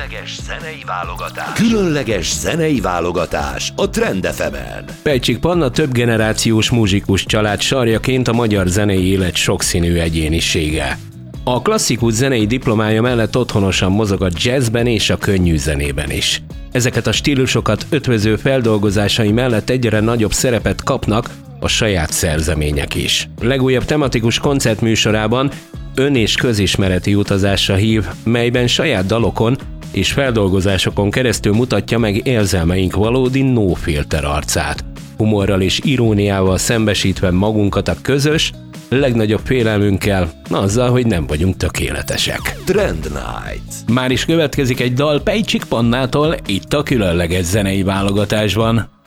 Különleges zenei válogatás. Különleges zenei válogatás a Trend FM-en. Pejcsik Panna több generációs muzsikus család sarjaként a magyar zenei élet sokszínű egyénisége. A klasszikus zenei diplomája mellett otthonosan mozog a jazzben és a könnyű zenében is. Ezeket a stílusokat ötvöző feldolgozásai mellett egyre nagyobb szerepet kapnak a saját szerzemények is. Legújabb tematikus koncertműsorában ön- és közismereti utazásra hív, melyben saját dalokon és feldolgozásokon keresztül mutatja meg érzelmeink valódi no filter arcát. Humorral és iróniával szembesítve magunkat a közös, legnagyobb félelmünkkel, azzal, hogy nem vagyunk tökéletesek. Trend Night. Már is következik egy dal Pejcsik Pannától itt a különleges zenei válogatásban.